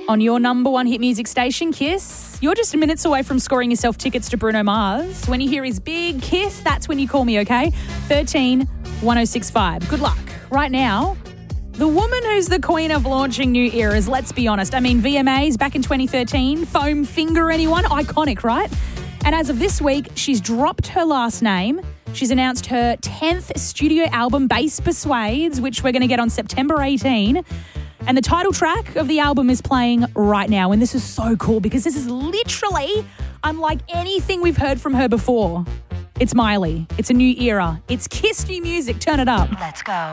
on your number one hit music station, Kiss. You're just minutes away from scoring yourself tickets to Bruno Mars. When you hear his big Kiss, that's when you call me, okay? 13 1065. Good luck. Right now, the woman who's the queen of launching new eras, let's be honest. I mean, VMAs back in 2013, Foam Finger, anyone? Iconic, right? And as of this week, she's dropped her last name. She's announced her 10th studio album, Bass Persuades, which we're going to get on September 18. And the title track of the album is playing right now. And this is so cool because this is literally unlike anything we've heard from her before. It's Miley. It's a new era. It's Kiss new music. Turn it up. Let's go.